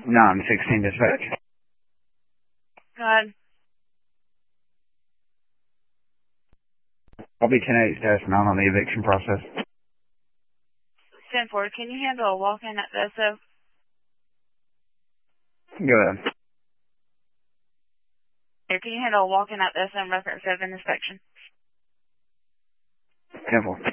No, I'm 16 dispatch. Go ahead. I'll be 10-8 status 9 on the eviction process. 10-4, can you handle a walk-in at the SO? Go ahead. Can you handle a walk-in at the SO record 7 inspection? 10-4.